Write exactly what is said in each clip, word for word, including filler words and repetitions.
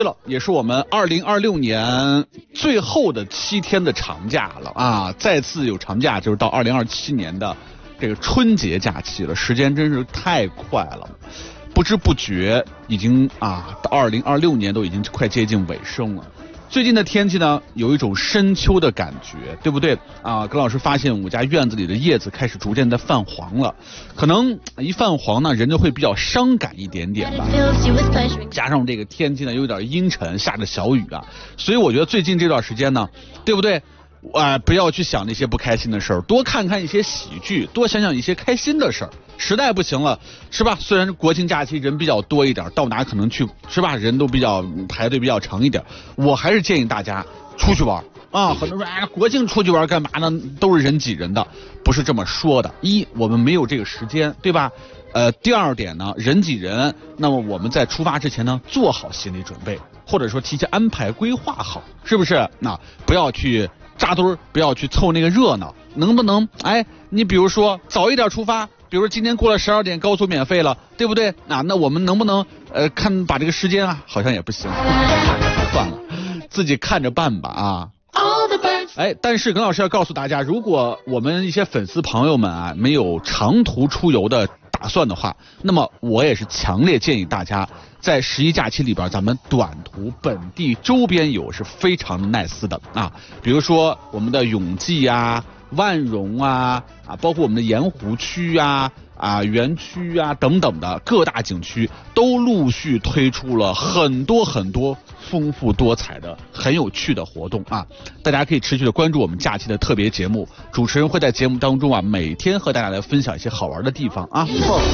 对了，也是我们二零二六年最后的七天的长假了啊！再次有长假，就是到二零二七年的这个春节假期了，时间真是太快了，不知不觉已经啊，到二零二六年都已经快接近尾声了。最近的天气呢，有一种深秋的感觉，对不对啊？耿老师发现我家院子里的叶子开始逐渐的泛黄了，可能一泛黄呢，人就会比较伤感一点点吧。加上这个天气呢，有点阴沉，下着小雨啊，所以我觉得最近这段时间呢，对不对？啊、呃，不要去想那些不开心的事儿，多看看一些喜剧，多想想一些开心的事儿。实在不行了，是吧？虽然国庆假期人比较多一点，到哪可能去，是吧？人都比较排队比较长一点，我还是建议大家出去玩啊。很多人说，哎，国庆出去玩干嘛呢？都是人挤人的，不是这么说的。一，我们没有这个时间，对吧？呃，第二点呢，人挤人，那么我们在出发之前呢，做好心理准备，或者说提前安排规划好，是不是？那不要去扎堆儿，不要去凑那个热闹，能不能？哎，你比如说早一点出发。比如今天过了十二点，高速免费了，对不对？啊，那我们能不能呃看把这个时间啊？好像也不行，算了，自己看着办吧啊。哎，但是耿老师要告诉大家，如果我们一些粉丝朋友们啊没有长途出游的打算的话，那么我也是强烈建议大家在十一假期里边，咱们短途本地周边游是非常 nice 的啊。比如说我们的永济啊。万荣啊啊，包括我们的盐湖区啊啊园区啊等等的各大景区，都陆续推出了很多很多丰富多彩的、很有趣的活动啊！大家可以持续的关注我们假期的特别节目，主持人会在节目当中啊，每天和大家来分享一些好玩的地方啊。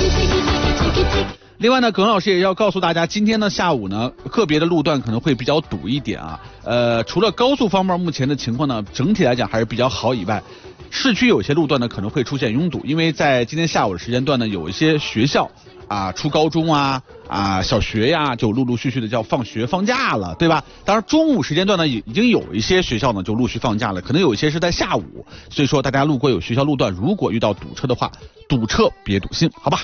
另外呢，耿老师也要告诉大家，今天呢下午呢，个别的路段可能会比较堵一点啊。呃，除了高速方面目前的情况呢，整体来讲还是比较好以外，市区有些路段呢可能会出现拥堵，因为在今天下午的时间段呢，有一些学校啊，初高中啊啊小学呀，就陆陆续续的叫放学放假了，对吧？当然中午时间段呢，已经有一些学校呢就陆续放假了，可能有一些是在下午，所以说大家路过有学校路段，如果遇到堵车的话，堵车别堵心，好吧？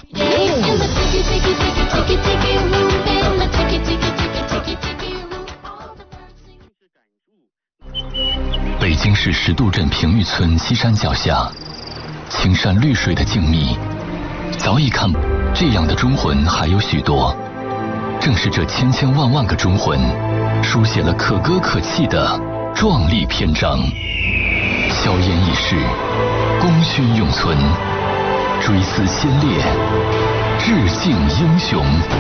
北京市石渡镇平峪村西山脚下，青山绿水的静谧，早已看这样的忠魂还有许多。正是这千千万万个忠魂，书写了可歌可泣的壮丽篇章。硝烟易逝，功勋永存，追思先烈，致敬英雄。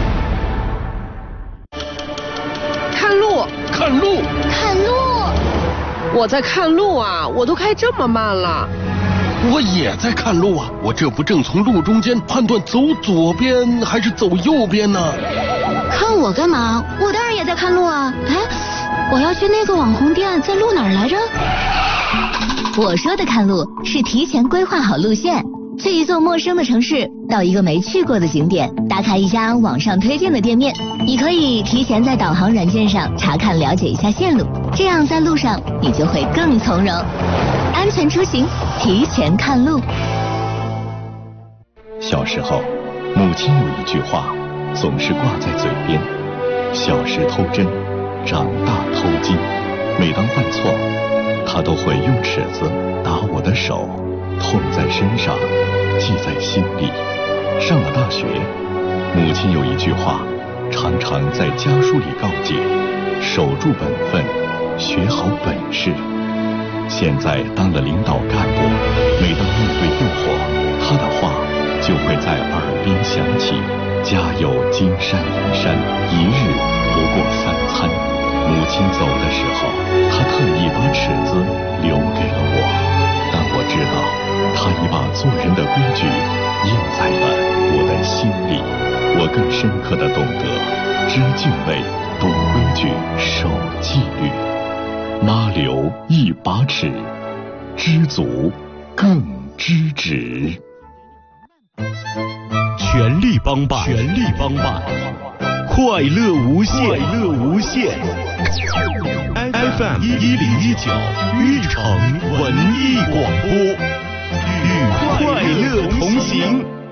看路， 看路， 看路！ 我在看路啊，我都开这么慢了。 我也在看路啊，我这不正从路中间判断走左边还是走右边呢？ 看我干嘛？我当然也在看路啊。哎，我要去那个网红店，在路哪儿来着？我说的看路是提前规划好路线，去一座陌生的城市，到一个没去过的景点，打卡一家网上推荐的店面。你可以提前在导航软件上查看了解一下线路，这样在路上你就会更从容。安全出行，提前看路。 小时候，母亲有一句话总是挂在嘴边：小时偷针，长大偷金。每当犯错，她都会用尺子打我的手，痛在身上，记在心里。上了大学，母亲有一句话常常在家书里告诫：守住本分，学好本事。现在当了领导干部，每当面对诱惑，他的话就会在耳边响起：家有金山银山，一日不过三餐。母亲走的时候，她特意把尺子留给了我，但我知道她已把做人的规矩印在了我的心里。我更深刻地懂得知敬畏，懂规矩，守纪律。妈留一把尺，知足更知止。 全力帮办，全力帮办，快乐无限，快乐无限。F M 一零一九玉城文艺广播，与快乐同行。